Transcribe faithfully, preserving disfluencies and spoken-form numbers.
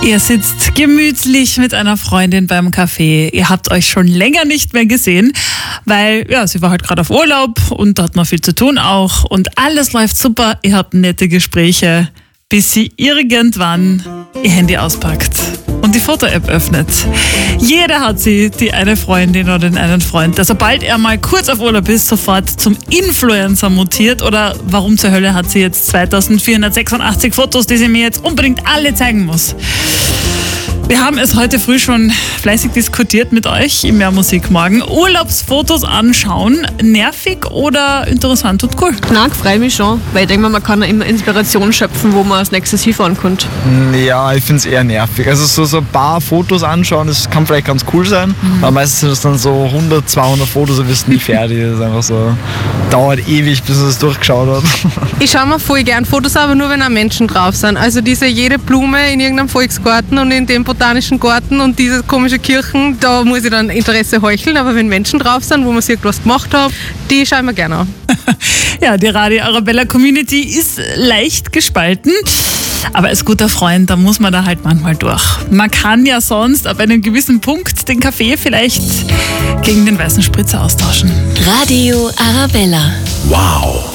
Ihr sitzt gemütlich mit einer Freundin beim Kaffee. Ihr habt euch schon länger nicht mehr gesehen, weil ja, sie war halt gerade auf Urlaub und da hat man viel zu tun auch. Und alles läuft super, ihr habt nette Gespräche, bis sie irgendwann ihr Handy auspackt und die Foto-App öffnet. Jeder hat sie, die eine Freundin oder den einen Freund, der sobald er mal kurz auf Urlaub ist, sofort zum Influencer mutiert. Oder warum zur Hölle hat sie jetzt zweitausendvierhundertsechsundachtzig Fotos, die sie mir jetzt unbedingt alle zeigen muss? Wir haben es heute früh schon fleißig diskutiert mit euch im Mehr Musik morgen. Urlaubsfotos anschauen, nervig oder interessant und cool? Nein, ich freue mich schon, weil ich denke, man kann immer Inspiration schöpfen, wo man als nächstes hinfahren könnte. Ja, ich finde es eher nervig. Also so, so ein paar Fotos anschauen, das kann vielleicht ganz cool sein, mhm. aber meistens sind es dann so hundert, zweihundert Fotos und wirst nie fertig. Das ist einfach so, dauert ewig, bis man das durchgeschaut hat. Ich schaue mir voll gern Fotos, aber nur wenn auch Menschen drauf sind. Also diese jede Blume in irgendeinem Volksgarten und in dem botanischen Garten und diese komische Kirchen, da muss ich dann Interesse heucheln, aber wenn Menschen drauf sind, wo man sich was gemacht hat, die schauen wir gerne an. Ja, die Radio Arabella Community ist leicht gespalten, aber als guter Freund, da muss man da halt manchmal durch. Man kann ja sonst ab einem gewissen Punkt den Kaffee vielleicht gegen den weißen Spritzer austauschen. Radio Arabella. Wow.